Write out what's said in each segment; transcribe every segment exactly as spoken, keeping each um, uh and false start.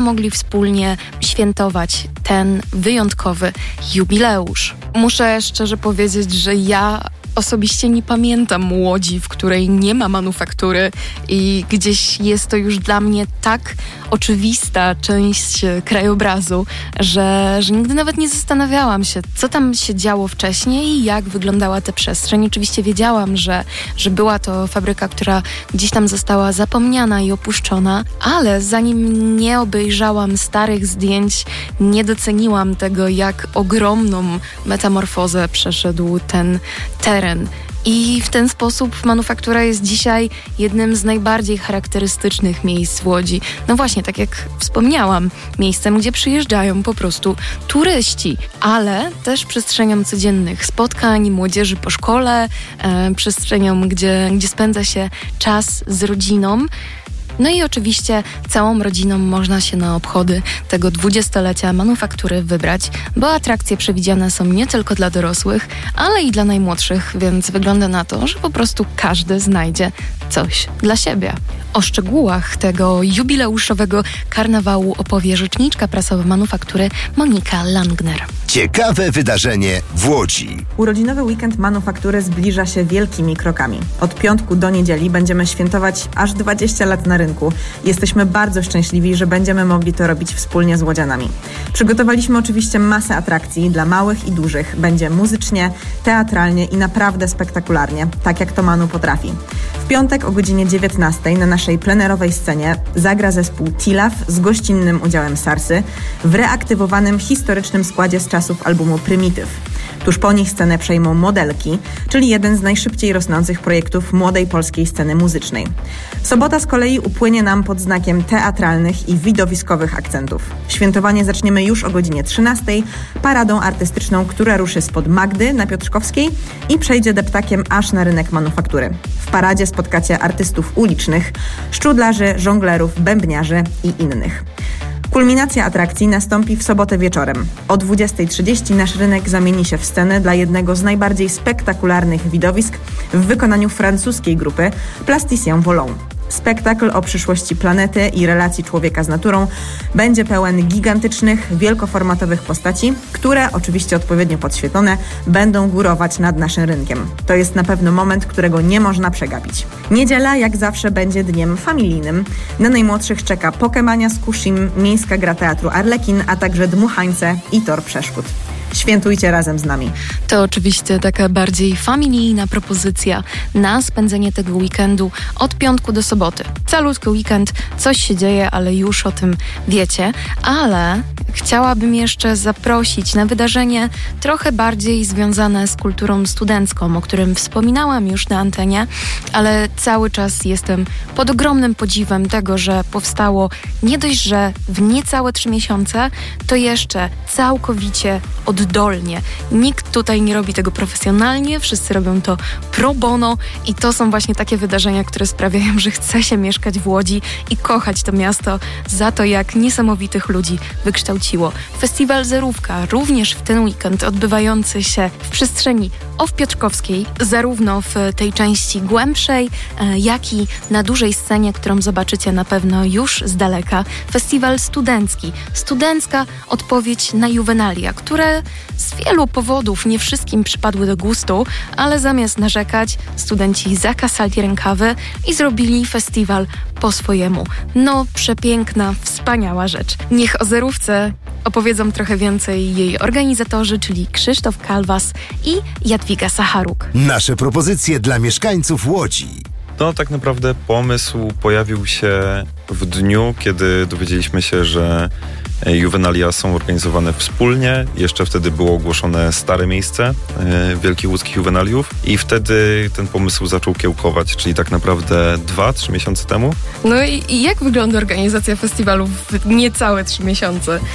mogli wspólnie świętować ten wyjątkowy jubileusz. Muszę szczerze powiedzieć, że ja osobiście nie pamiętam Łodzi, w której nie ma manufaktury i gdzieś jest to już dla mnie tak oczywista część krajobrazu, że, że nigdy nawet nie zastanawiałam się, co tam się działo wcześniej i jak wyglądała ta przestrzeń. Oczywiście wiedziałam, że, że była to fabryka, która gdzieś tam została zapomniana i opuszczona, ale zanim nie obejrzałam starych zdjęć, nie doceniłam tego, jak ogromną metamorfozę przeszedł ten teren. I w ten sposób manufaktura jest dzisiaj jednym z najbardziej charakterystycznych miejsc w Łodzi. No właśnie, tak jak wspomniałam, miejscem, gdzie przyjeżdżają po prostu turyści, ale też przestrzenią codziennych spotkań młodzieży po szkole, e, przestrzenią, gdzie, gdzie spędza się czas z rodziną. No i oczywiście całą rodziną można się na obchody tego dwudziestolecia manufaktury wybrać, bo atrakcje przewidziane są nie tylko dla dorosłych, ale i dla najmłodszych, więc wygląda na to, że po prostu każdy znajdzie coś dla siebie. O szczegółach tego jubileuszowego karnawału opowie rzeczniczka prasowa manufaktury Monika Langner. Ciekawe wydarzenie w Łodzi. Urodzinowy weekend manufaktury zbliża się wielkimi krokami. Od piątku do niedzieli będziemy świętować aż dwadzieścia lat na rynku. Jesteśmy bardzo szczęśliwi, że będziemy mogli to robić wspólnie z łodzianami. Przygotowaliśmy oczywiście masę atrakcji dla małych i dużych. Będzie muzycznie, teatralnie i naprawdę spektakularnie, tak jak to Manu potrafi. W piątek o godzinie dziewiętnastej na naszej plenerowej scenie zagra zespół Tilaf z gościnnym udziałem Sarsy w reaktywowanym historycznym składzie z czasów albumu Prymityw. Tuż po nich scenę przejmą Modelki, czyli jeden z najszybciej rosnących projektów młodej polskiej sceny muzycznej. Sobota z kolei upłynie nam pod znakiem teatralnych i widowiskowych akcentów. Świętowanie zaczniemy już o godzinie trzynastej paradą artystyczną, która ruszy spod Magdy na Piotrkowskiej i przejdzie deptakiem aż na rynek manufaktury. W paradzie spotkacie artystów ulicznych, szczudlarzy, żonglerów, bębniarzy i innych. Kulminacja atrakcji nastąpi w sobotę wieczorem. O dwudziestej trzydzieści nasz rynek zamieni się w scenę dla jednego z najbardziej spektakularnych widowisk w wykonaniu francuskiej grupy Plasticien Volant. Spektakl o przyszłości planety i relacji człowieka z naturą będzie pełen gigantycznych, wielkoformatowych postaci, które, oczywiście odpowiednio podświetlone, będą górować nad naszym rynkiem. To jest na pewno moment, którego nie można przegapić. Niedziela, jak zawsze, będzie dniem familijnym. Na najmłodszych czeka Pokemania z Kushim, miejska gra teatru Arlekin, a także Dmuchańce i Tor Przeszkód. Świętujcie razem z nami. To oczywiście taka bardziej familijna propozycja na spędzenie tego weekendu od piątku do soboty. Calutki weekend, coś się dzieje, ale już o tym wiecie. Ale chciałabym jeszcze zaprosić na wydarzenie trochę bardziej związane z kulturą studencką, o którym wspominałam już na antenie, ale cały czas jestem pod ogromnym podziwem tego, że powstało nie dość, że w niecałe trzy miesiące, to jeszcze całkowicie oddolnie. Nikt tutaj nie robi tego profesjonalnie, wszyscy robią to pro bono i to są właśnie takie wydarzenia, które sprawiają, że chce się mieszkać w Łodzi i kochać to miasto za to, jak niesamowitych ludzi wykształciło. Festiwal Zerówka, również w ten weekend odbywający się w przestrzeni Ow Piotrkowskiej, zarówno w tej części głębszej, jak i na dużej scenie, którą zobaczycie na pewno już z daleka. Festiwal studencki. Studencka odpowiedź na juwenalia, które z wielu powodów nie wszystkim przypadły do gustu, ale zamiast narzekać, studenci zakasali rękawy i zrobili festiwal po swojemu. No, przepiękna, wspaniała rzecz. Niech o Zerówce opowiedzą trochę więcej jej organizatorzy, czyli Krzysztof Kalwas i Jadwiga Sacharuk. Nasze propozycje dla mieszkańców Łodzi. No, tak naprawdę pomysł pojawił się w dniu, kiedy dowiedzieliśmy się, że juwenalia są organizowane wspólnie. Jeszcze wtedy było ogłoszone stare miejsce e, Wielkich Łódzkich Juwenaliów i wtedy ten pomysł zaczął kiełkować, czyli tak naprawdę dwa, trzy miesiące temu. No i, i jak wygląda organizacja festiwalu w niecałe trzy miesiące?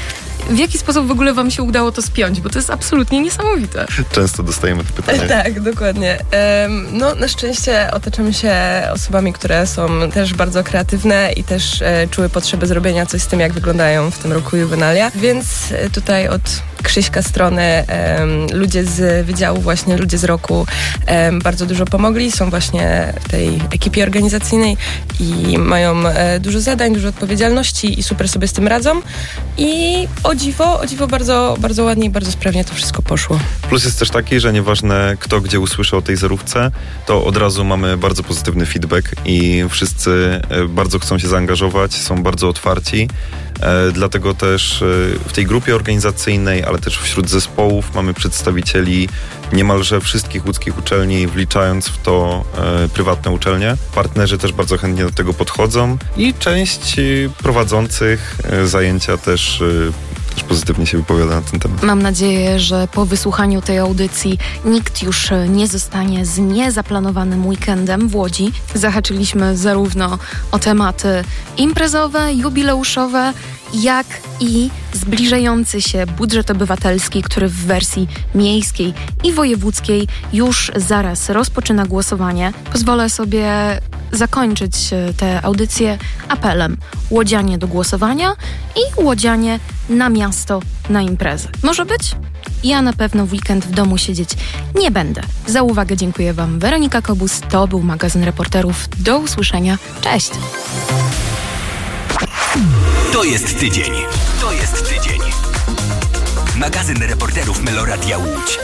W jaki sposób w ogóle wam się udało to spiąć? Bo to jest absolutnie niesamowite. Często dostajemy te pytania. Tak, dokładnie. No, na szczęście otaczamy się osobami, które są też bardzo kreatywne i też e, czuły potrzebę zrobienia coś z tym, jak wyglądają w tym roku Juvenalia. Więc tutaj od Krzyśka strony e, ludzie z wydziału, właśnie ludzie z roku e, bardzo dużo pomogli. Są właśnie w tej ekipie organizacyjnej i mają e, dużo zadań, dużo odpowiedzialności i super sobie z tym radzą. I o dziwo, o dziwo bardzo, bardzo ładnie i bardzo sprawnie to wszystko poszło. Plus jest też taki, że nieważne kto gdzie usłyszy o tej zerówce, to od razu mamy bardzo pozytywny feedback i wszyscy bardzo chcą się zaangażować, są bardzo otwarci. E, dlatego też e, w tej grupie organizacyjnej, ale też wśród zespołów mamy przedstawicieli niemalże wszystkich łódzkich uczelni, wliczając w to e, prywatne uczelnie. Partnerzy też bardzo chętnie do tego podchodzą i część e, prowadzących e, zajęcia też e, też pozytywnie się wypowiada na ten temat. Mam nadzieję, że po wysłuchaniu tej audycji nikt już nie zostanie z niezaplanowanym weekendem w Łodzi. Zahaczyliśmy zarówno o tematy imprezowe, jubileuszowe, jak i zbliżający się budżet obywatelski, który w wersji miejskiej i wojewódzkiej już zaraz rozpoczyna głosowanie. Pozwolę sobie zakończyć tę audycję apelem. Łodzianie do głosowania i łodzianie na miasto, na imprezę. Może być? Ja na pewno w weekend w domu siedzieć nie będę. Za uwagę dziękuję wam. Weronika Kobus, to był magazyn Reporterów. Do usłyszenia. Cześć! To jest tydzień. To jest tydzień. Magazyn Reporterów Meloradia Łódź.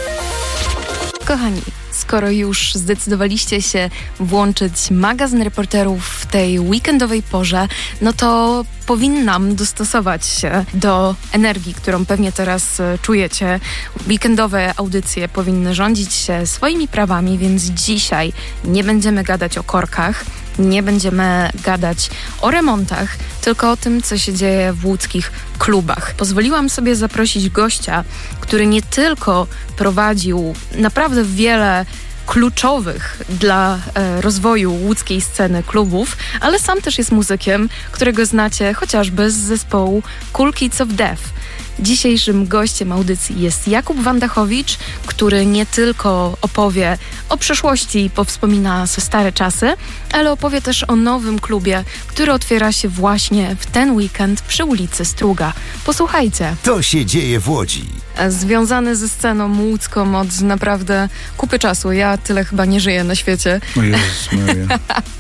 Kochani, skoro już zdecydowaliście się włączyć magazyn Reporterów w tej weekendowej porze, no to powinnam dostosować się do energii, którą pewnie teraz czujecie. Weekendowe audycje powinny rządzić się swoimi prawami, więc dzisiaj nie będziemy gadać o korkach, nie będziemy gadać o remontach, tylko o tym, co się dzieje w łódzkich klubach. Pozwoliłam sobie zaprosić gościa, który nie tylko prowadził naprawdę wiele kluczowych dla e, rozwoju łódzkiej sceny klubów, ale sam też jest muzykiem, którego znacie chociażby z zespołu Cool Kids of Death. Dzisiejszym gościem audycji jest Jakub Wandachowicz, który nie tylko opowie o przeszłości i powspomina se stare czasy, ale opowie też o nowym klubie, który otwiera się właśnie w ten weekend przy ulicy Struga. Posłuchajcie. To się dzieje w Łodzi. Związany ze sceną łódzką od naprawdę kupy czasu. Ja tyle chyba nie żyję na świecie. O Jezus Maria.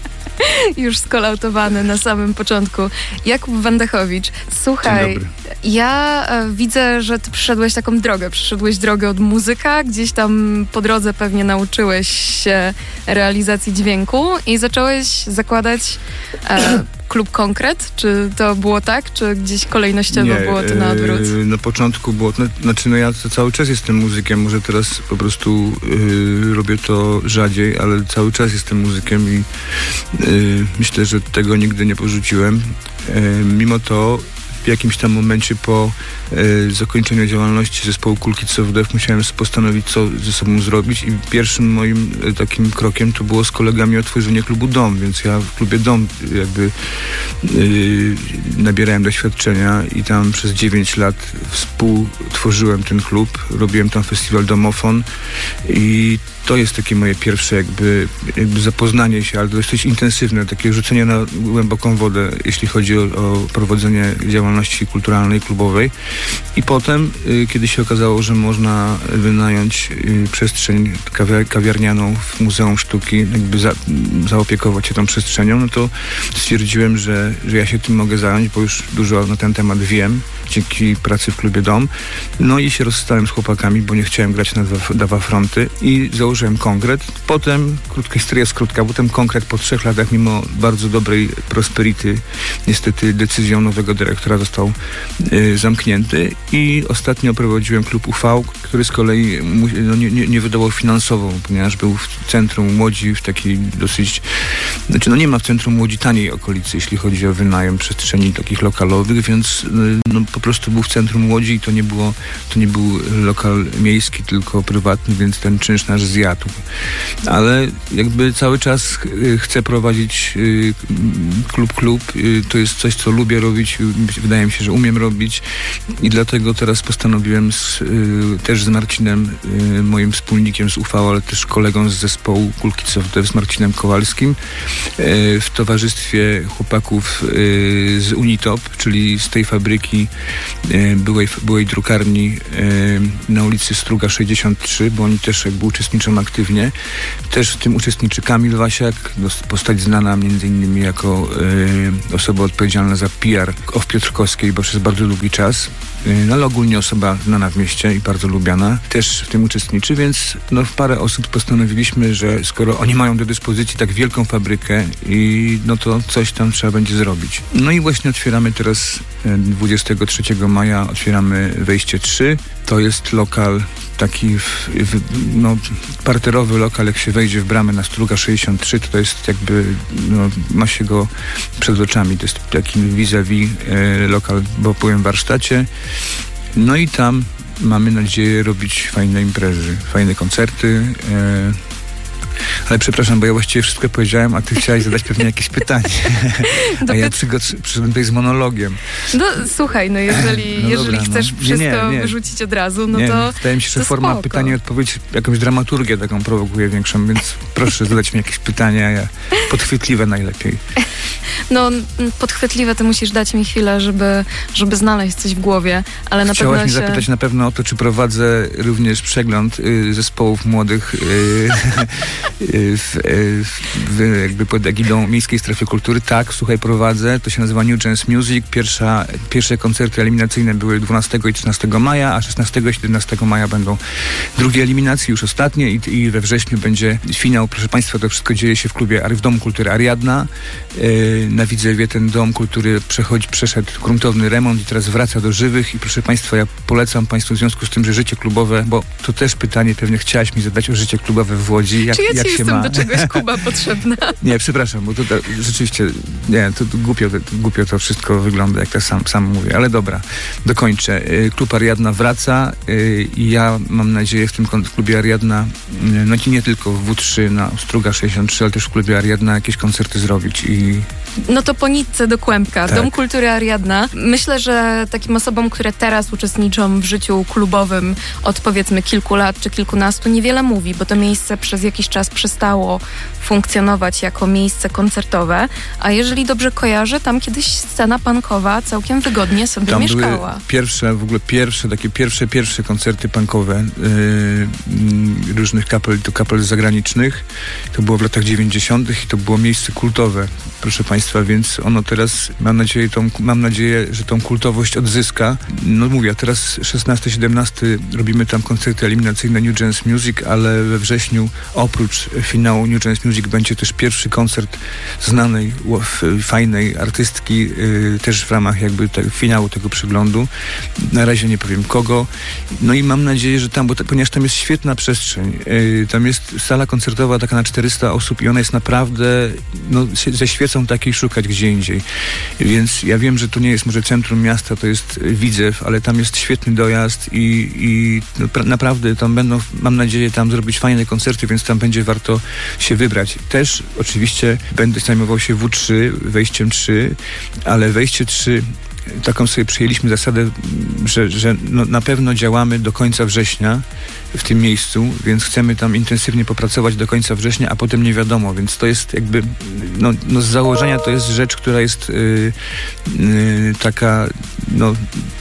Już skolautowany na samym początku. Jakub Wandachowicz, słuchaj, ja e, widzę, że ty przyszedłeś taką drogę. Przyszedłeś drogę od muzyka, gdzieś tam po drodze pewnie nauczyłeś się realizacji dźwięku i zacząłeś zakładać e, klub Konkret. Czy to było tak? Czy gdzieś kolejnościowo Nie, było to na odwrót? Yy, na początku było, no, znaczy no ja cały czas jestem muzykiem, może teraz po prostu yy, robię to rzadziej, ale cały czas jestem muzykiem i yy, myślę, że tego nigdy nie porzuciłem. Yy, mimo to w jakimś tam momencie po e, zakończeniu działalności zespołu Cool Kids of Death musiałem postanowić, co ze sobą zrobić i pierwszym moim e, takim krokiem to było z kolegami otworzenie klubu Dom, więc ja w klubie Dom jakby e, nabierałem doświadczenia i tam przez dziewięć lat współtworzyłem ten klub, robiłem tam festiwal Domofon i to jest takie moje pierwsze jakby, jakby zapoznanie się, ale to jest dość intensywne, takie rzucenie na głęboką wodę, jeśli chodzi o, o prowadzenie działalności kulturalnej, klubowej. I potem, y, kiedy się okazało, że można wynająć y, przestrzeń kawiar- kawiarnianą w Muzeum Sztuki, jakby za, zaopiekować się tą przestrzenią, no to stwierdziłem, że, że ja się tym mogę zająć, bo już dużo na ten temat wiem, dzięki pracy w klubie Dom. No i się rozstałem z chłopakami, bo nie chciałem grać na dwa, na dwa fronty i założyłem Konkret. Potem, krótka historia jest krótka, potem Konkret po trzech latach, mimo bardzo dobrej prosperity, niestety decyzją nowego dyrektora został y, zamknięty i ostatnio prowadziłem klub U V, który z kolei mu, no, nie, nie, nie wydawał finansowo, ponieważ był w centrum Łodzi, w takiej dosyć, znaczy no nie ma w centrum Łodzi taniej okolicy, jeśli chodzi o wynajem przestrzeni takich lokalowych, więc y, no, po prostu był w centrum Łodzi i to nie było, to nie był lokal miejski, tylko prywatny, więc ten czynsz nasz zjadł zjadł. Ale jakby cały czas chcę prowadzić klub klub. To jest coś, co lubię robić. Wydaje mi się, że umiem robić i dlatego teraz postanowiłem z, też z Marcinem, moim wspólnikiem z U V, ale też kolegą z zespołu Cool Kids of Death, z Marcinem Kowalskim, w towarzystwie chłopaków z Unitop, czyli z tej fabryki byłej, byłej drukarni na ulicy Struga sześćdziesiąt trzy, bo oni też jakby uczestniczą aktywnie. Też w tym uczestniczy Kamil Wasiak, postać znana między innymi jako y, osoba odpowiedzialna za P R w Piotrkowskiej, bo przez bardzo długi czas. No ale ogólnie osoba znana w mieście i bardzo lubiana. Też w tym uczestniczy, więc no, parę osób postanowiliśmy, że skoro oni mają do dyspozycji tak wielką fabrykę i no to coś tam trzeba będzie zrobić. No i właśnie otwieramy teraz dwudziestego trzeciego maja otwieramy Wejście trzy. To jest lokal taki w, w, no, parterowy lokal, jak się wejdzie w bramę na Struga sześćdziesiąt trzy, to, to jest jakby, no, ma się go przed oczami. To jest taki vis-a-vis e, lokal, bo byłem w warsztacie. No i tam mamy nadzieję robić fajne imprezy, fajne koncerty. E, Ale przepraszam, bo ja właściwie wszystko powiedziałem, a ty chciałaś zadać pewnie jakieś pytanie. A ja przyszedłem tutaj z monologiem. No słuchaj, no jeżeli, no jeżeli dobra, chcesz no. wszystko nie, nie. wyrzucić od razu, no nie, to wydaje mi się, że forma spoko. pytania i odpowiedź jakąś dramaturgię taką prowokuje większą, więc proszę zadać mi jakieś pytania, ja podchwytliwe najlepiej. No podchwytliwe to musisz dać mi chwilę, żeby, żeby znaleźć coś w głowie, ale na Chciałaś pewno mi się... zapytać na pewno o to, czy prowadzę również przegląd y, zespołów młodych y, w, w, jakby pod egidą Miejskiej Strefy Kultury. Tak, słuchaj, prowadzę. To się nazywa New Jazz Music. Pierwsza, pierwsze koncerty eliminacyjne były dwunastego i trzynastego maja, a szesnastego i siedemnastego maja będą drugie eliminacje, już ostatnie i, i we wrześniu będzie finał. Proszę Państwa, to wszystko dzieje się w klubie, w Domu Kultury Ariadna. Yy, na Widzewie ten Dom Kultury przechodzi, przeszedł gruntowny remont i teraz wraca do żywych i proszę Państwa, ja polecam Państwu w związku z tym, że życie klubowe, bo to też pytanie pewnie chciałaś mi zadać o życie klubowe w Łodzi. Jak, Czy ja jak ci się jestem ma? do czegoś Kuba potrzebna? Nie, przepraszam, bo to ta, rzeczywiście, nie, to głupio, głupio to wszystko wygląda, jak to sam, sam mówię, ale dobra, dokończę. Klub Ariadna wraca i ja mam nadzieję w tym klubie Ariadna, no i nie tylko w W trzy na Struga sześćdziesiąt trzy, ale też w klubie Ariadna jakieś koncerty zrobić i... No to po nitce do kłębka. Tak. Dom Kultury Ariadna. Myślę, że takim osobom, które teraz uczestniczą w życiu klubowym od powiedzmy kilku lat czy kilkunastu, niewiele mówi, bo to miejsce przez jakiś czas przestało funkcjonować jako miejsce koncertowe, a jeżeli dobrze kojarzę, tam kiedyś scena punkowa całkiem wygodnie sobie tam mieszkała. Były pierwsze, w ogóle pierwsze, takie pierwsze, pierwsze koncerty punkowe yy, różnych kapel, to kapel zagranicznych. To było w latach dziewięćdziesiątych i to było miejsce kultowe, proszę Państwa, więc ono teraz, mam nadzieję, tą, mam nadzieję, że tą kultowość odzyska. No mówię, teraz szesnasty siedemnasty robimy tam koncerty eliminacyjne New Jazz Music, ale we wrześniu oprócz finału New Jazz Music będzie też pierwszy koncert znanej, fajnej artystki, yy, też w ramach jakby te, finału tego przeglądu. Na razie nie powiem kogo. No i mam nadzieję, że tam, bo te, ponieważ tam jest świetna przestrzeń, yy, tam jest sala koncertowa taka na czterysta osób i ona jest naprawdę, no, ze świecą takiej szukać gdzie indziej. Więc ja wiem, że to nie jest może centrum miasta, to jest Widzew, ale tam jest świetny dojazd i, i no, pra, naprawdę tam będą, mam nadzieję, tam zrobić fajne koncerty, więc tam będzie warto się wybrać. Też oczywiście będę zajmował się W trzy, wejściem trzy, ale wejście trzy, taką sobie przyjęliśmy zasadę, że, że no, na pewno działamy do końca września w tym miejscu, więc chcemy tam intensywnie popracować do końca września, a potem nie wiadomo, więc to jest jakby, no, no z założenia to jest rzecz, która jest yy, yy, taka, no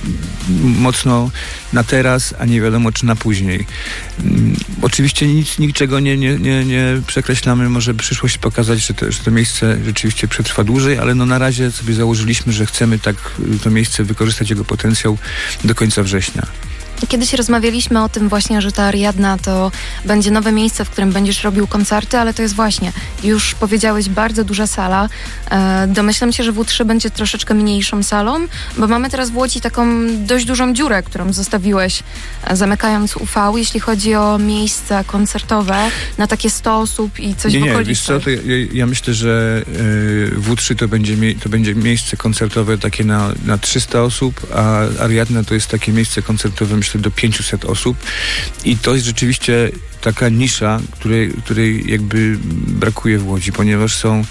mocno na teraz, a nie wiadomo czy na później. Yy, oczywiście nic, niczego nie, nie, nie, nie przekreślamy, może przyszłość pokazać, że to, że to miejsce rzeczywiście przetrwa dłużej, ale no na razie sobie założyliśmy, że chcemy tak to miejsce wykorzystać, jego potencjał do końca września. Kiedyś rozmawialiśmy o tym właśnie, że ta Ariadna to będzie nowe miejsce, w którym będziesz robił koncerty, ale to jest właśnie, już powiedziałeś, bardzo duża sala. E, domyślam się, że W trzy będzie troszeczkę mniejszą salą, bo mamy teraz w Łodzi taką dość dużą dziurę, którą zostawiłeś, e, zamykając U V, jeśli chodzi o miejsca koncertowe na takie sto osób i coś nie, w nie, okolicach. Wiesz co, to ja, ja myślę, że e, W trzy to będzie, mie- to będzie miejsce koncertowe takie na, na trzysta osób, a Ariadna to jest takie miejsce koncertowe, myślę, czterysta do pięciuset osób i to jest rzeczywiście taka nisza, której, której jakby brakuje w Łodzi, ponieważ są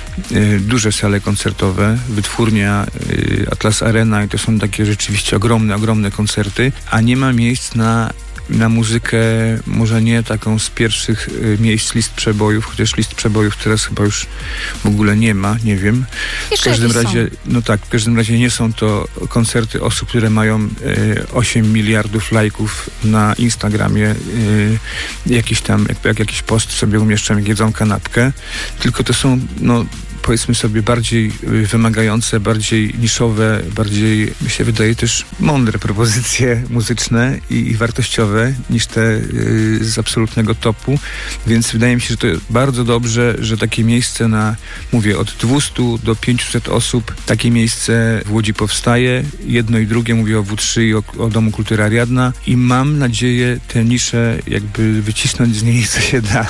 y, duże sale koncertowe, wytwórnia y, Atlas Arena i to są takie rzeczywiście ogromne, ogromne koncerty, a nie ma miejsc na na muzykę, może nie taką z pierwszych y, miejsc list przebojów, chociaż list przebojów teraz chyba już w ogóle nie ma, nie wiem. Jeszcze w każdym razie, są. no tak, w każdym razie nie są to koncerty osób, które mają y, osiem miliardów lajków na Instagramie, y, jakiś tam, jak, jak jakiś post sobie umieszczam, jak jedzą kanapkę, tylko to są, no powiedzmy sobie, bardziej wymagające, bardziej niszowe, bardziej, mi się wydaje, też mądre propozycje muzyczne i, i wartościowe niż te y, z absolutnego topu, więc wydaje mi się, że to bardzo dobrze, że takie miejsce na, mówię, od dwustu do pięciuset osób, takie miejsce w Łodzi powstaje. Jedno i drugie, mówię o W trzy i o, o Domu Kultury Ariadna i mam nadzieję tę niszę jakby wycisnąć z niej, co się da.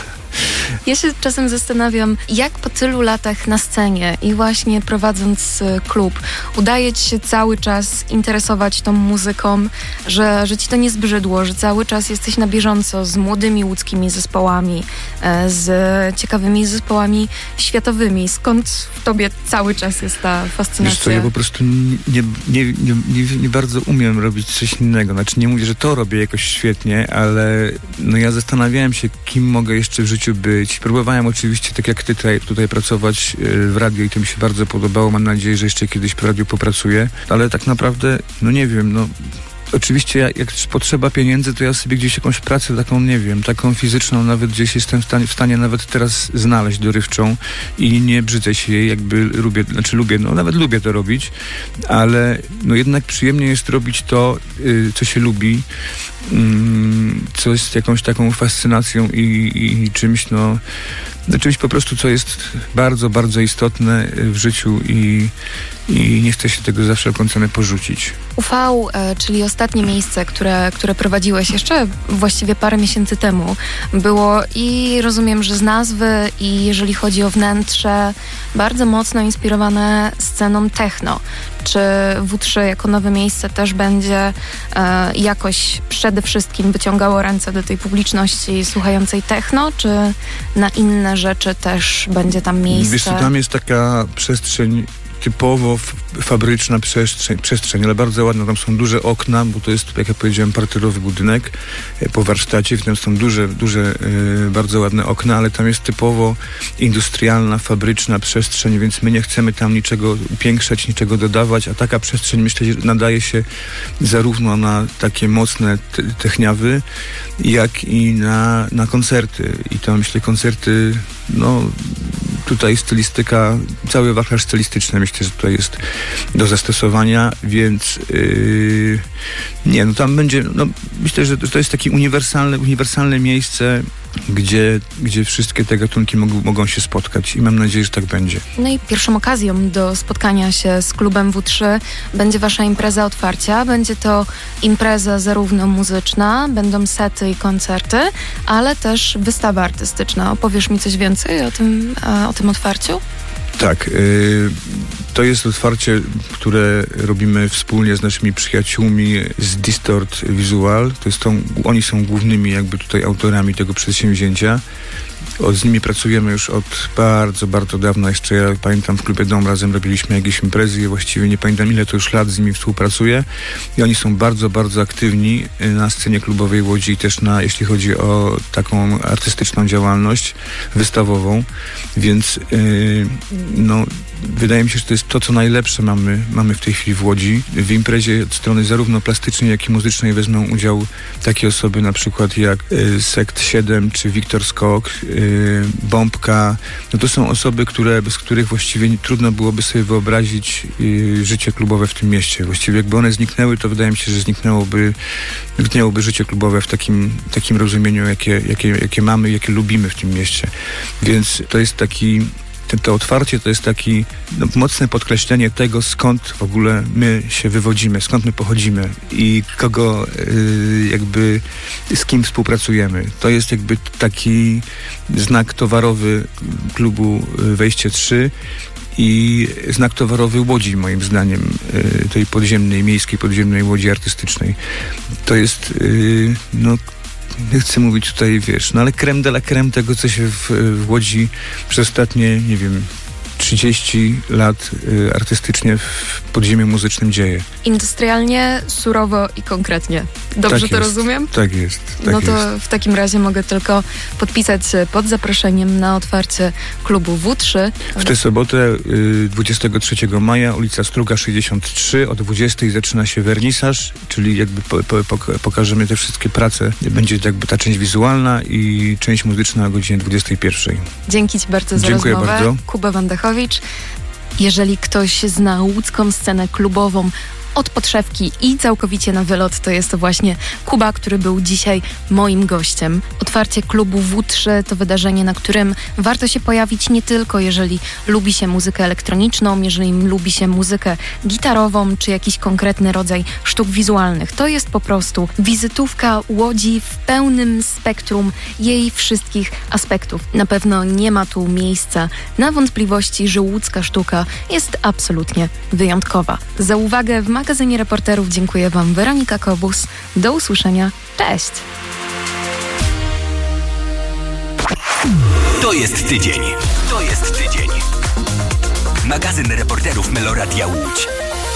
Ja się czasem zastanawiam, jak po tylu latach na scenie i właśnie prowadząc klub, udaje ci się cały czas interesować tą muzyką, że, że ci to nie zbrzydło, że cały czas jesteś na bieżąco z młodymi łódzkimi zespołami, z ciekawymi zespołami światowymi. Skąd w tobie cały czas jest ta fascynacja? Wiesz co, ja po prostu nie, nie, nie, nie, nie bardzo umiem robić coś innego. Znaczy nie mówię, że to robię jakoś świetnie, ale no ja zastanawiałem się, kim mogę jeszcze w życiu być. Próbowałem oczywiście, tak jak ty tutaj, tutaj pracować w radiu i to mi się bardzo podobało. Mam nadzieję, że jeszcze kiedyś w radiu popracuję, ale tak naprawdę, no nie wiem, no oczywiście jak, jak potrzeba pieniędzy, to ja sobie gdzieś jakąś pracę taką, nie wiem, taką fizyczną nawet gdzieś jestem w stanie, w stanie nawet teraz znaleźć dorywczą i nie brzydzę się jej, jakby lubię, znaczy lubię, no nawet lubię to robić, ale no jednak przyjemnie jest robić to, yy, co się lubi, yy, co jest jakąś taką fascynacją i, i czymś, no, no czymś po prostu, co jest bardzo, bardzo istotne w życiu i, i nie chce się tego za wszelką cenę porzucić. U V, czyli ostatnie miejsce, które, które prowadziłeś jeszcze właściwie parę miesięcy temu, było i rozumiem, że z nazwy i jeżeli chodzi o wnętrze, bardzo mocno inspirowane sceną techno. Czy W trzy jako nowe miejsce też będzie e, jakoś przede wszystkim wyciągało ręce do tej publiczności słuchającej techno, czy na inne rzeczy też będzie tam miejsce? Wiesz co, tam jest taka przestrzeń typowo fabryczna przestrzeń, przestrzeń, ale bardzo ładna. Tam są duże okna, bo to jest, jak ja powiedziałem, parterowy budynek po warsztacie, w tym są duże, duże, yy, bardzo ładne okna, ale tam jest typowo industrialna, fabryczna przestrzeń, więc my nie chcemy tam niczego upiększać, niczego dodawać, a taka przestrzeń, myślę, że nadaje się zarówno na takie mocne te- techniawy, jak i na, na koncerty. I to, myślę, koncerty, no tutaj stylistyka, cały wachlarz stylistyczny, myślę, że tutaj jest do zastosowania, więc yy, nie, no tam będzie, no myślę, że to jest takie uniwersalne, uniwersalne miejsce, gdzie, gdzie wszystkie te gatunki mogą, mogą się spotkać i mam nadzieję, że tak będzie. No i pierwszą okazją do spotkania się z klubem W trzy będzie wasza impreza otwarcia. Będzie to impreza zarówno muzyczna, będą sety i koncerty, ale też wystawa artystyczna. Opowiesz mi coś więcej o tym, o tym otwarciu? Tak, yy, to jest otwarcie, które robimy wspólnie z naszymi przyjaciółmi z Distort Visual. To jest to, oni są głównymi jakby tutaj autorami tego przedsięwzięcia. O, z nimi pracujemy już od bardzo, bardzo dawna. Jeszcze ja pamiętam, w klubie Dom razem robiliśmy jakieś imprezy i właściwie nie pamiętam, ile to już lat z nimi współpracuję. I oni są bardzo, bardzo aktywni na scenie klubowej w Łodzi i też na, jeśli chodzi o taką artystyczną działalność wystawową. Więc yy, no, wydaje mi się, że to jest to, co najlepsze mamy, mamy w tej chwili w Łodzi. W imprezie od strony zarówno plastycznej, jak i muzycznej wezmą udział takie osoby na przykład jak y, Sekt siedem czy Wiktor Skok, y, Bombka. No to są osoby, które, bez których właściwie nie, trudno byłoby sobie wyobrazić y, życie klubowe w tym mieście. Właściwie jakby one zniknęły, to wydaje mi się, że zniknęłoby, zniknęłoby życie klubowe w takim, takim rozumieniu, jakie, jakie, jakie mamy, jakie lubimy w tym mieście. Więc to jest taki To otwarcie to jest taki no, mocne podkreślenie tego, skąd w ogóle my się wywodzimy, skąd my pochodzimy i kogo y, jakby z kim współpracujemy. To jest jakby taki znak towarowy klubu Wejście trzy i znak towarowy Łodzi, moim zdaniem, y, tej podziemnej, miejskiej, podziemnej Łodzi artystycznej. To jest, y, no, nie chcę mówić tutaj, wiesz, no ale creme de la creme tego, co się w, w Łodzi przez ostatnie, nie wiem, trzydzieści lat y, artystycznie w podziemiu muzycznym dzieje. Industrialnie, surowo i konkretnie. Dobrze tak to jest, rozumiem? Tak jest. Tak no to jest. w takim razie mogę tylko podpisać się pod zaproszeniem na otwarcie klubu W trzy. W tę sobotę y, dwudziestego trzeciego maja, ulica Struga sześćdziesiąt trzy, o dwudziestej zaczyna się wernisaż, czyli jakby po, po, po, pokażemy te wszystkie prace. Będzie jakby ta część wizualna i część muzyczna o godzinie dwudziestej pierwszej. Dzięki Ci bardzo za Dziękuję rozmowę. bardzo. Kuba Wandechowicz. Jeżeli ktoś zna łódzką scenę klubową od podszewki i całkowicie na wylot, to jest to właśnie Kuba, który był dzisiaj moim gościem. Otwarcie klubu W trzy to wydarzenie, na którym warto się pojawić nie tylko jeżeli lubi się muzykę elektroniczną, jeżeli lubi się muzykę gitarową, czy jakiś konkretny rodzaj sztuk wizualnych. To jest po prostu wizytówka Łodzi w pełnym spektrum jej wszystkich aspektów. Na pewno nie ma tu miejsca na wątpliwości, że łódzka sztuka jest absolutnie wyjątkowa. Za uwagę w magazynie Reporterów dziękuję Wam, Weronika Kobus. Do usłyszenia. Cześć! To jest tydzień. To jest tydzień. Magazyn Reporterów Meloradia Łódź.